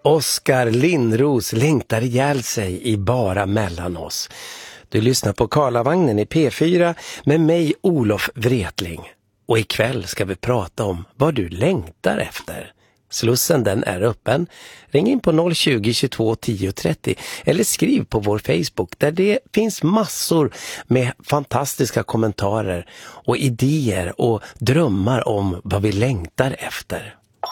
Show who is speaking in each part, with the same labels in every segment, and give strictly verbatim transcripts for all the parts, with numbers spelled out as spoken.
Speaker 1: Oskar Lindros längtar ihjäl sig i bara mellan oss. Du lyssnar på Karlavagnen i P fyra med mig Olof Wretling. Och ikväll ska vi prata om vad du längtar efter. Slussen den är öppen. Ring in på noll tjugo, tjugotvå, tio trettio eller skriv på vår Facebook där det finns massor med fantastiska kommentarer och idéer och drömmar om vad vi längtar efter.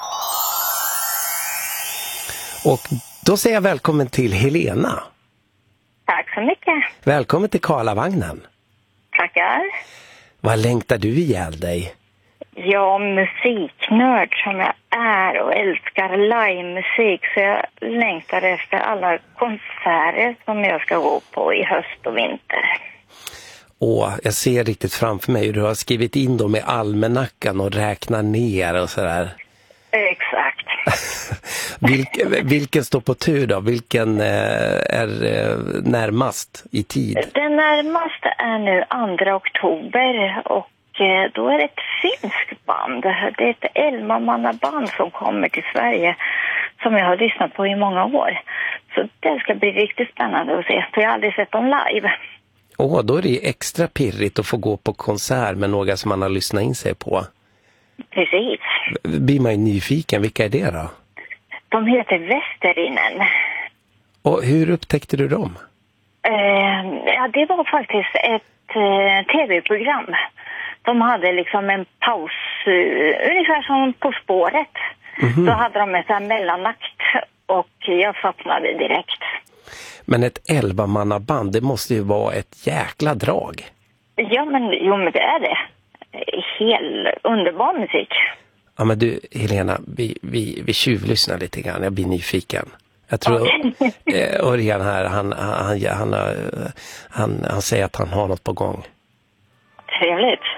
Speaker 1: Och då säger jag välkommen till Helena.
Speaker 2: Tack så mycket.
Speaker 1: Välkommen till Karlavagnen.
Speaker 2: Tackar.
Speaker 1: Vad längtar du ihjäl dig?
Speaker 2: Jag är musiknörd som jag är och älskar livemusik, så jag längtar efter alla konserter som jag ska gå på i höst och vinter.
Speaker 1: Åh, jag ser riktigt framför mig hur du har skrivit in dem i almanackan och räknar ner och sådär.
Speaker 2: Exakt.
Speaker 1: Vilken, vilken står på tur då? Vilken eh, är eh, närmast i tid?
Speaker 2: Den närmaste är nu andra oktober och eh, då är det ett finskt band. Det är ett elvamannaband som kommer till Sverige som jag har lyssnat på i många år. Så det ska bli riktigt spännande att se, för jag har aldrig sett dem live.
Speaker 1: Åh, då är det extra pirrigt att få gå på konsert med några som man har lyssnat in sig på.
Speaker 2: Precis.
Speaker 1: Blir man ju nyfiken, vilka är det då?
Speaker 2: De heter Västerinen.
Speaker 1: Och hur upptäckte du dem?
Speaker 2: Eh, ja, det var faktiskt ett eh, tv-program. De hade liksom en paus, eh, ungefär som På spåret. Mm-hmm. Så hade de ett mellanakt och jag fastnade direkt.
Speaker 1: Men ett elvamannaband, det måste ju vara ett jäkla drag.
Speaker 2: Ja, men, jo, men det är det. Helt underbar musik.
Speaker 1: Ja, men du, Helena, vi, vi, vi tjuvlyssnar lite grann. Jag blir nyfiken. Jag tror okay. eh, Örjan här, han, han, han, han, han, han säger att han har något på gång.
Speaker 2: Trevligt.